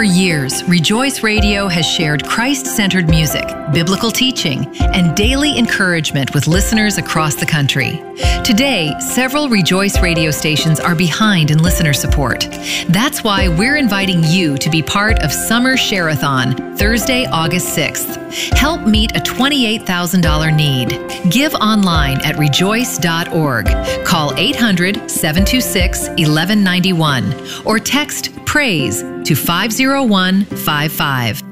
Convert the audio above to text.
For years, Rejoice Radio has shared Christ-centered music, biblical teaching, and daily encouragement with listeners across the country. Today, several Rejoice Radio stations are behind in listener support. That's why we're inviting you to be part of Summer Share-a-thon, Thursday, August 6th. Help meet a $28,000 need. Give online at rejoice.org. Call 800-726-1191 or text PRAISE to 50155.